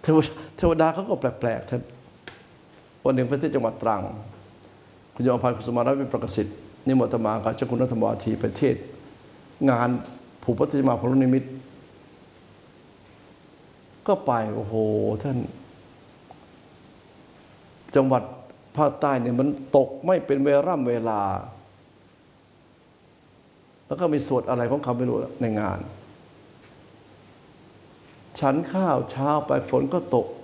เทวดาเขาก็แปลกๆท่านวันหนึ่งไปที่จังหวัดตรังคุณโยมพันธ์กุสุมารัตน์วิประกสิทธิ์นิมนต์อาตมากับเจ้าคุณรัตนวาทีไปเทศงานผูกพัติมาพรุนิมิตก็ไปโอ้โหท่านจังหวัดภาคใต้เนี่ยมันตกไม่เป็นเวลาแล้วก็มีสวดอะไรของเขาไม่รู้ในงานฉันข้าวเช้าไปฝนก็ตก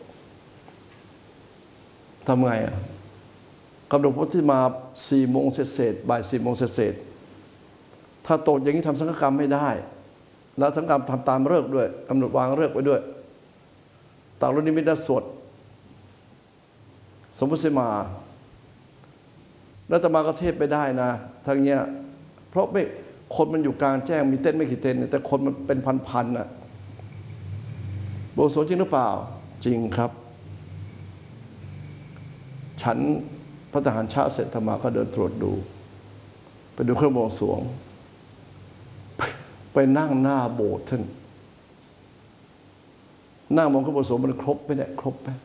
ทำไงอ่ะกำหนดพุทธิมา4 โมงเศษบ่าย4 โมงเศษถ้าตกอย่างนี้ทำสังฆกรรมไม่ได้แล้วสังฆกรรมทำตามฤกษ์ด้วยกำหนดวางฤกษ์ไว้ด้วยต่างรุ่นนิมิตและสวดสมมุติมาแล้วอาตมาก็เทศไปได้นะทางเนี้ยเพราะไม่คนมันอยู่กลางแจ้งมีเต้นไม่กี่เต้นแต่คนมันเป็นพันๆน่ะโบสถ์จริงหรือเปล่าจริงครับฉันพระทหารชาเสร็จธรรมาก็เดินตรวจดูไปดูเครื่องบวงสรวงไปนั่งหน้าโบสถ์ท่านนั่งมองเครื่องบวงสรวงมันครบไหมเนี่ยครบไหม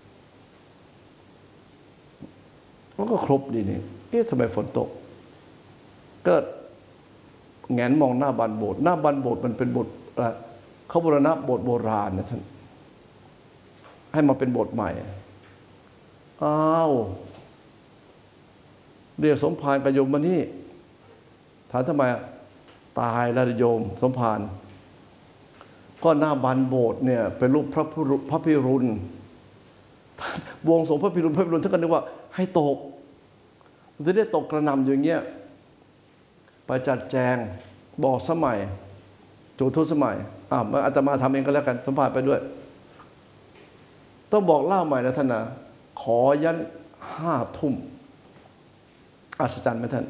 มันก็ครบดีนี่ทำไมฝนตกก็แงนมองหน้าบานโบสถ์หน้าบานโบสถ์มันเป็นโบสถ์เขาบูรณะโบสถ์โบราณนะท่านให้มาเป็นโบสถ์ใหม่อ้าวเรียกสมภารกับโยมมานี่ถามทำไมตายแล้วโยมสมภารก็หน้าบานโบสถ์เนี่ยเป็นรูปพระพิรุณบวงสรวงพระพิรุณท่านก็นึกว่าให้ตกมันจะได้ตกกระหน่ำอย่างเงี้ยไปจัดแจงบอกสมัยจุทุสมัยอาตมาทำเองก็แล้วกันสัมภาษณ์ไปด้วยต้องบอกเล่าใหม่นะท่านนะขอยัน5 ทุ่มอัศจรรย์ไหมท่าน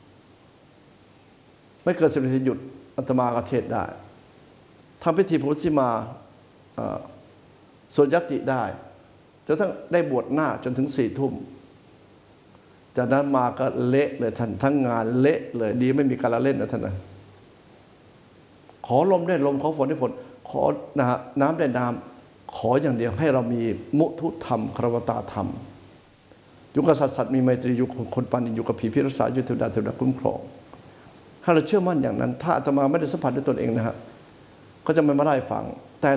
ไม่เกิน10 นาทีหยุดอาตมาก็เทศได้ทำพิธีพุทธิมาสวดยัตติได้จนทั้งได้บวชหน้าจนถึง4 ทุ่มจากนั้นมาก็เละเลยท่านทั้งงานเละเลยดีไม่มีการละเล่นนะท่านนะขอลมได้ลมขอฝนได้ฝนขอน้ำได้น้ำขออย่างเดียวให้เรามีมุทุธรรมครวตาธรรมอยู่กับสัตว์มีไมตรีอยู่คนปานิอยู่กับผีพิรักษาอยู่เทวดาคุ้มครองถ้าเราเชื่อมั่นอย่างนั้นถ้าอาตมาไม่ได้สัมผัสด้วยตนเองนะฮะก็จะไม่มาไล่ฟังแต่